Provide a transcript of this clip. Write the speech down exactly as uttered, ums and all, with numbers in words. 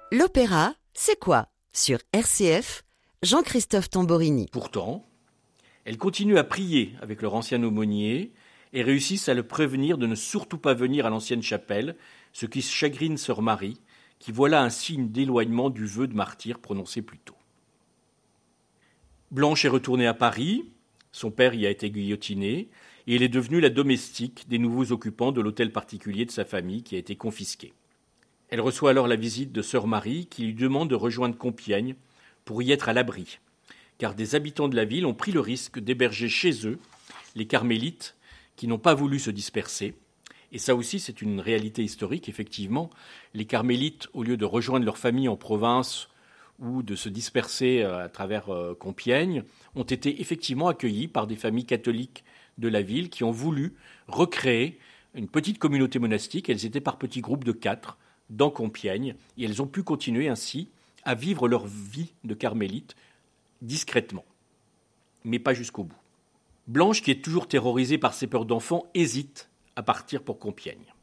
L'opéra, c'est quoi? Sur R C F, Jean-Christophe Tamborini. Pourtant, elles continuent à prier avec leur ancien aumônier et réussissent à le prévenir de ne surtout pas venir à l'ancienne chapelle, ce qui chagrine sœur Marie, qui voit là un signe d'éloignement du vœu de martyr prononcé plus tôt. Blanche est retournée à Paris, son père y a été guillotiné, et elle est devenue la domestique des nouveaux occupants de l'hôtel particulier de sa famille qui a été confisqué. Elle reçoit alors la visite de sœur Marie qui lui demande de rejoindre Compiègne pour y être à l'abri, car des habitants de la ville ont pris le risque d'héberger chez eux les carmélites qui n'ont pas voulu se disperser. Et ça aussi, c'est une réalité historique, effectivement. Les carmélites, au lieu de rejoindre leur famille en province ou de se disperser à travers Compiègne, ont été effectivement accueillis par des familles catholiques de la ville qui ont voulu recréer une petite communauté monastique. Elles étaient par petits groupes de quatre dans Compiègne et elles ont pu continuer ainsi à vivre leur vie de carmélites discrètement, mais pas jusqu'au bout. Blanche, qui est toujours terrorisée par ses peurs d'enfant, hésite à partir pour Compiègne.